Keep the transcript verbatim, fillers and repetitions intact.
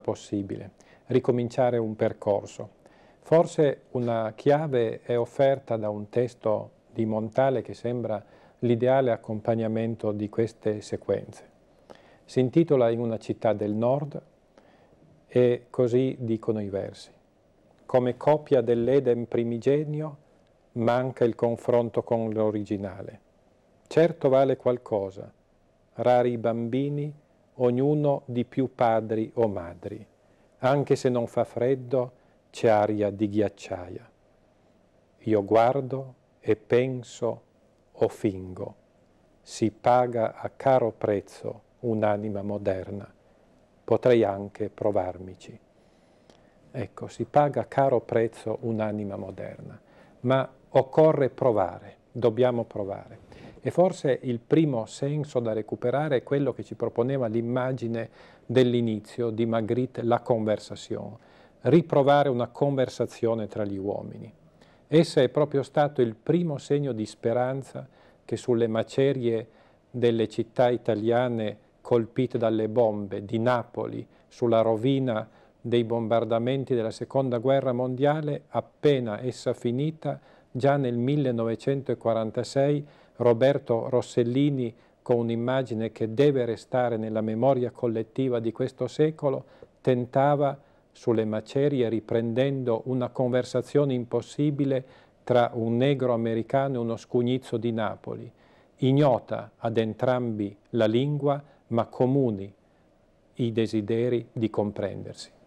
possibile, ricominciare un percorso. Forse una chiave è offerta da un testo di Montale che sembra l'ideale accompagnamento di queste sequenze. Si intitola In una città del nord e così dicono i versi. Come copia dell'Eden primigenio manca il confronto con l'originale. Certo vale qualcosa, rari i bambini, ognuno di più padri o madri. Anche se non fa freddo, c'è aria di ghiacciaia. Io guardo e penso o fingo. Si paga a caro prezzo un'anima moderna. Potrei anche provarmici. Ecco, si paga a caro prezzo un'anima moderna, ma occorre provare, dobbiamo provare. E forse il primo senso da recuperare è quello che ci proponeva l'immagine dell'inizio di Magritte, la conversation, riprovare una conversazione tra gli uomini. Essa è proprio stato il primo segno di speranza che sulle macerie delle città italiane colpite dalle bombe, di Napoli, sulla rovina dei bombardamenti della Seconda Guerra Mondiale, appena essa finita, già nel millenovecentoquarantasei, Roberto Rossellini, con un'immagine che deve restare nella memoria collettiva di questo secolo, tentava sulle macerie, riprendendo una conversazione impossibile tra un negro americano e uno scugnizzo di Napoli, ignota ad entrambi la lingua, ma comuni i desideri di comprendersi.